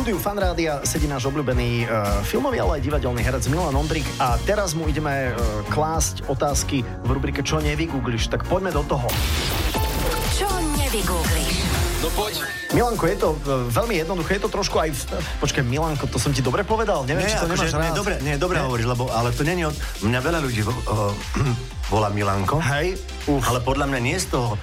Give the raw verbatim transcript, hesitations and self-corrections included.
štúdiu Fanrádia sedí náš obľúbený uh, filmový, ale aj divadelný herec Milan Ondrík a teraz mu ideme uh, klásť otázky v rubrike Čo nevygoogliš, tak poďme do toho. Čo nevygoogliš? No poď. Milanko, je to uh, veľmi jednoduché, je to trošku aj... V... Počkaj, Milanko, to som ti dobre povedal? Neviem, nie, či to akože, nemáš rád. Nie, dobre, nie, dobre hovoríš, lebo, ale to nie je od... Mňa veľa ľudí vo, uh, volá Milanko. Hej. Uf. Ale podľa mňa nie z toho